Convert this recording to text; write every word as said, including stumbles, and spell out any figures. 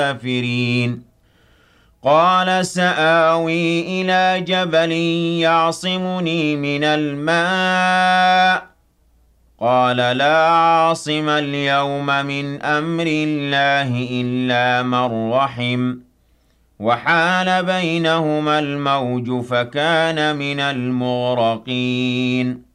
الكافرين قال سآوي إلى جبل يعصمني من الماء قال لا عاصم اليوم من أمر الله إلا من رحم وحال بينهما الموج فكان من المغرقين